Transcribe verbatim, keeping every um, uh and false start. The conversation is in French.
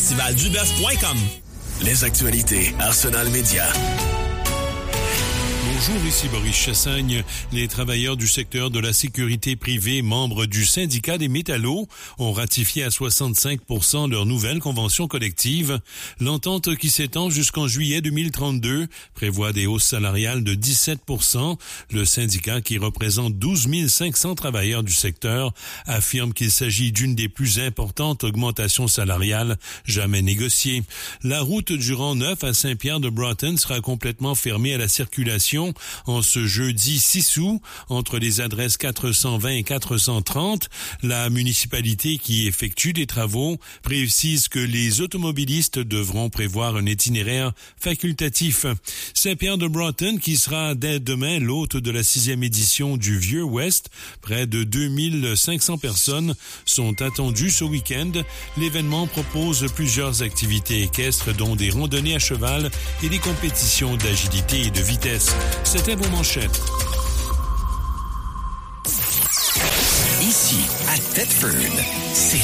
festival du bœuf point com. Les actualités Arsenal Média. Bonjour, ici Boris Chassagne. Les travailleurs du secteur de la sécurité privée, membres du syndicat des métallos, ont ratifié à soixante-cinq pour cent leur nouvelle convention collective. L'entente, qui s'étend jusqu'en juillet deux mille trente-deux, prévoit des hausses salariales de dix-sept pour cent. Le syndicat, qui représente douze mille cinq cents travailleurs du secteur, affirme qu'il s'agit d'une des plus importantes augmentations salariales jamais négociées. La route du rang neuf à Saint-Pierre-de-Broughton sera complètement fermée à la circulation en ce jeudi six août entre les adresses quatre cent vingt et quatre cent trente. La municipalité, qui effectue des travaux, précise que les automobilistes devront prévoir un itinéraire facultatif. Saint-Pierre-de-Broughton, qui sera dès demain l'hôte de la sixième édition du Vieux Ouest, près de deux mille cinq cents personnes sont attendues ce week-end. L'événement propose plusieurs activités équestres, dont des randonnées à cheval et des compétitions d'agilité et de vitesse. C'était vos manchettes. Ici, à Thetford, c'est